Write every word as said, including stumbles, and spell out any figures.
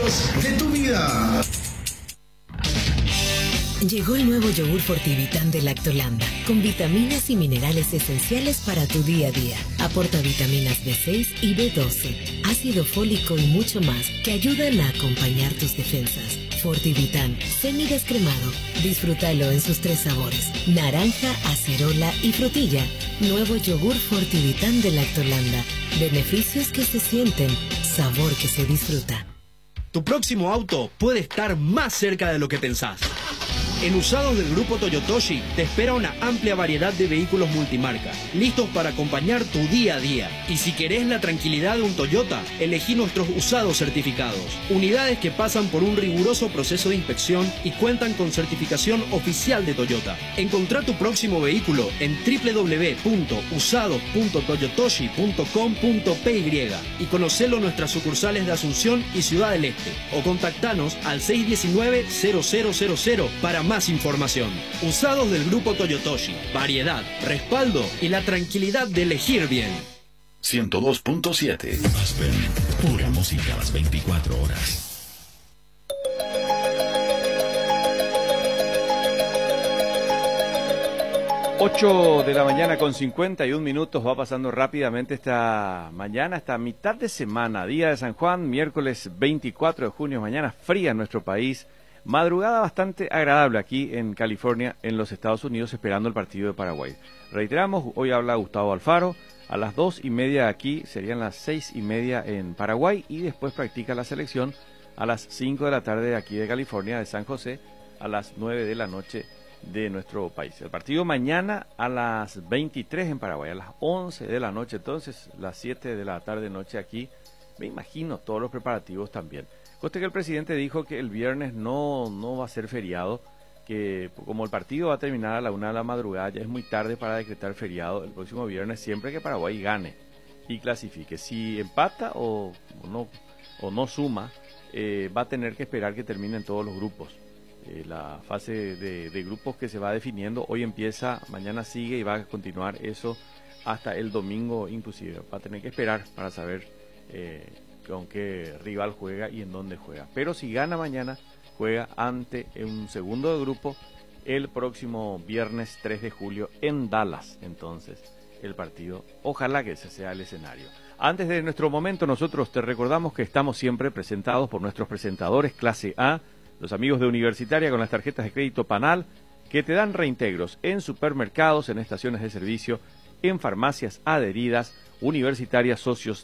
momentos de tu vida. Llegó el nuevo yogur Fortivitan de Lactolanda, con vitaminas y minerales esenciales para tu día a día. Aporta vitaminas B seis y B doce, ácido fólico y mucho más que ayudan a acompañar tus defensas. Fortivitan, semidescremado. Disfrútalo en sus tres sabores: naranja, acerola y frutilla. Nuevo yogur Fortivitan de Lactolanda. Beneficios que se sienten, sabor que se disfruta. Tu próximo auto puede estar más cerca de lo que pensás. En Usados del Grupo Toyotoshi te espera una amplia variedad de vehículos multimarca, listos para acompañar tu día a día. Y si querés la tranquilidad de un Toyota, elegí nuestros usados certificados. Unidades que pasan por un riguroso proceso de inspección y cuentan con certificación oficial de Toyota. Encontrá tu próximo vehículo en doble u doble u doble u punto usados punto toyotoshi punto com punto p y y conocelo en nuestras sucursales de Asunción y Ciudad del Este. O contactanos al seis uno nueve, cero cero cero cero para más información. Usados del Grupo Toyotoshi. Variedad, respaldo y la tranquilidad de elegir bien. ciento dos punto siete. Aspen, pura música a las veinticuatro horas. ocho de la mañana con cincuenta y un minutos. Va pasando rápidamente esta mañana, esta mitad de semana, día de San Juan, miércoles veinticuatro de junio, mañana fría en nuestro país. Madrugada bastante agradable aquí en California, en los Estados Unidos, esperando el partido de Paraguay. Reiteramos, hoy habla Gustavo Alfaro, a las dos y media aquí, serían las seis y media en Paraguay, y después practica la selección a las cinco de la tarde aquí de California, de San José, a las nueve de la noche de nuestro país. El partido mañana a las veintitrés en Paraguay, a las once de la noche, entonces las siete de la tarde noche aquí, me imagino todos los preparativos también. Conste que el presidente dijo que el viernes no, no va a ser feriado, que como el partido va a terminar a la una de la madrugada, ya es muy tarde para decretar feriado el próximo viernes, siempre que Paraguay gane y clasifique. Si empata o, o, no, o no suma, eh, va a tener que esperar que terminen todos los grupos. Eh, la fase de, de grupos que se va definiendo, hoy empieza, mañana sigue y va a continuar eso hasta el domingo inclusive. Va a tener que esperar para saber Eh, con qué rival juega y en dónde juega. Pero si gana mañana, juega ante un segundo de grupo el próximo viernes tres de julio en Dallas. Entonces, el partido, ojalá que ese sea el escenario. Antes de nuestro momento, nosotros te recordamos que estamos siempre presentados por nuestros presentadores clase A, los amigos de Universitaria con las tarjetas de crédito Panal, que te dan reintegros en supermercados, en estaciones de servicio, en farmacias adheridas, Universitarias, socios